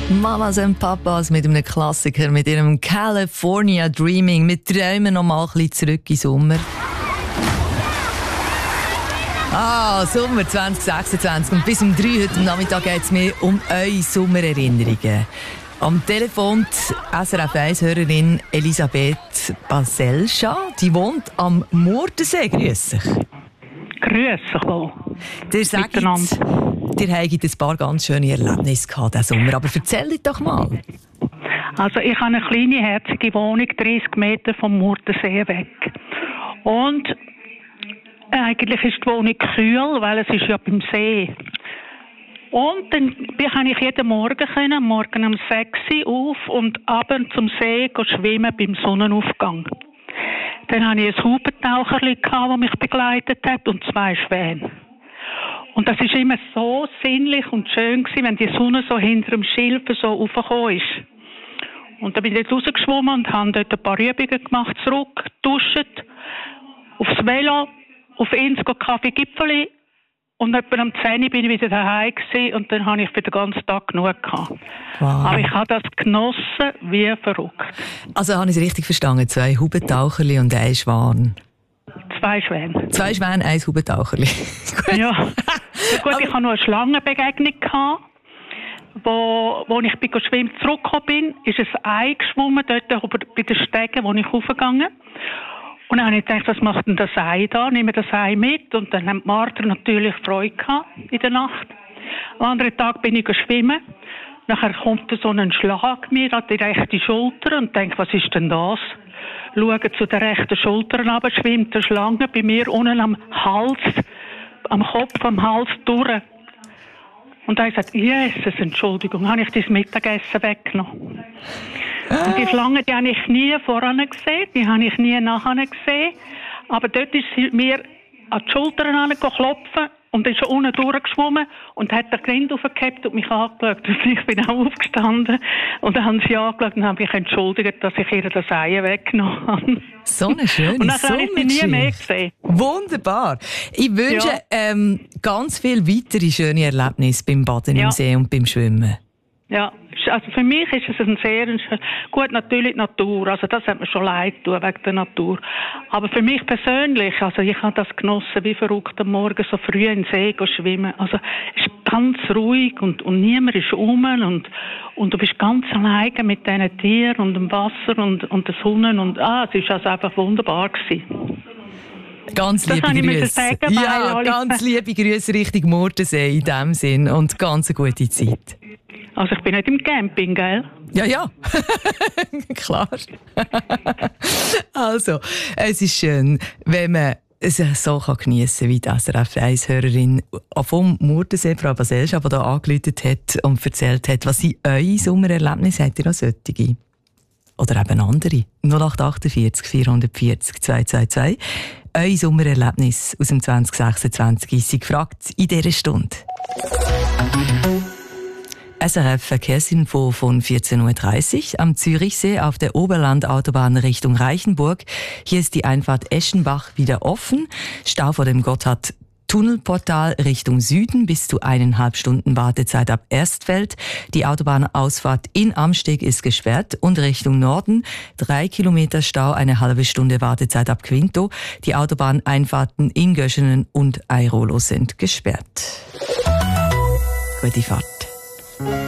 Mamas und Papas mit einem Klassiker, mit ihrem California Dreaming. Wir träumen noch mal ein bisschen zurück in den Sommer. Sommer 2026. Und bis um 3 heute Nachmittag geht es mir um eure Sommererinnerungen. Am Telefon die SRF 1-Hörerin Elisabeth Baselscha. Die wohnt am Murtensee. Grüß dich. Grüß dich wohl. Ihr sagt, ihr habt ein paar ganz schöne Erlebnisse gehabt diesen Sommer. Aber erzähl doch mal. Also ich habe eine kleine, herzige Wohnung, 30 Meter vom Murtensee weg. Und eigentlich ist die Wohnung kühl, weil es ist ja beim See. Und dann kann ich jeden Morgen um 6 Uhr auf und abends zum See schwimmen beim Sonnenaufgang. Dann hatte ich ein Hubentaucherli, das mich begleitet hat, und 2 Schwäne. Und das war immer so sinnlich und schön, wenn die Sonne so hinter dem Schilf so raufgekommen ist. Und dann bin ich dort rausgeschwommen und habe dort ein paar Übungen gemacht, zurück, geduscht, aufs Velo, auf Inns Kaffee Gipfeli. Und etwa am 10 Uhr bin ich wieder daheim gewesen, und dann habe ich für den ganzen Tag genug gehabt. Wow. Aber ich habe das genossen wie verrückt. Also habe ich es richtig verstanden? 2 Hubentaucherli und 1 Schwan. 2 Schwäne. 2 Schwäne, 1 Hubentaucherli. Ja. Gut, ich hatte noch eine Schlangenbegegnung gehabt, wo ich bei Schwimmen zurückgekommen bin. Ist ein Ei geschwommen, dort bei den Stegen, wo ich raufgegangen. Und dann habe ich gedacht, was macht denn das Ei da? Nehme das Ei mit. Und dann haben die Marder natürlich Freude gehabt in der Nacht. Am anderen Tag bin ich schwimmen. Nachher kommt so ein Schlag mir an die rechte Schulter und denke, was ist denn das? Schaue zu der rechten Schulter runter, schwimmt eine Schlange bei mir unten am Hals, am Kopf, am Hals durch. Und dann habe ich gesagt, Jesus, Entschuldigung, habe ich das Mittagessen weggenommen. Und die Schlange, die habe ich nie voran gesehen, die habe ich nie nachher gesehen. Aber dort ist sie mir an die Schultern angeklopft und ist schon unten durchgeschwommen und hat den Grind aufgehabt und mich angeschaut. Und ich bin auch aufgestanden und dann haben sie angeschaut und haben mich entschuldigt, dass ich ihr das Ei weggenommen habe. So eine schöne Und dann habe ich sie nie mehr gesehen. Wunderbar. Ich wünsche ganz viele weitere schöne Erlebnisse beim Baden im See und beim Schwimmen. Ja, also für mich ist es ein sehr gut, natürlich die Natur, also das hat mir schon leid getan wegen der Natur. Aber für mich persönlich, also ich habe das genossen wie verrückt am Morgen so früh in den See schwimmen. Also es ist ganz ruhig und niemand ist rum und du bist ganz alleine mit diesen Tieren und dem Wasser und der Sonne und es ist also einfach wunderbar gewesen. Ganz liebe Grüße. Ja, ganz liebe Grüße Richtung Murtensee in diesem Sinn und ganz eine gute Zeit. Also ich bin nicht im Camping, gell? Ja. Klar. Also, es ist schön, wenn man es so geniessen kann, wie die SRF 1-Hörerin vom Murtensee, Frau Baselscha, die hier angerufen hat und erzählt hat, was sind eure Sommererlebnisse, habt ihr noch solche? Oder eben andere. 0848 440 222. Eure Sommererlebnisse aus dem 2026 sind gefragt in dieser Stunde. SRF Verkehrsinfo von 14.30 Uhr am Zürichsee auf der Oberlandautobahn Richtung Reichenburg. Hier ist die Einfahrt Eschenbach wieder offen. Stau vor dem Gotthard-Tunnelportal Richtung Süden bis zu 1,5 Stunden Wartezeit ab Erstfeld. Die Autobahnausfahrt in Amsteg ist gesperrt und Richtung Norden 3 Kilometer Stau, eine halbe Stunde Wartezeit ab Quinto. Die Autobahneinfahrten in Göschenen und Airolo sind gesperrt. Gute Fahrt.